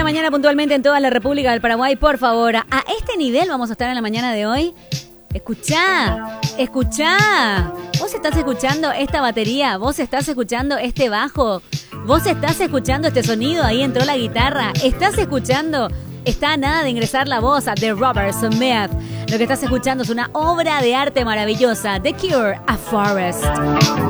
la mañana puntualmente en toda la República del Paraguay. Por favor, a este nivel vamos a estar en la mañana de hoy. Escuchá. Vos estás escuchando esta batería, vos estás escuchando este bajo, vos estás escuchando este sonido, ahí entró la guitarra, estás escuchando, está a nada de ingresar la voz de Robert Smith. Lo que estás escuchando es una obra de arte maravillosa, The Cure, A Forest.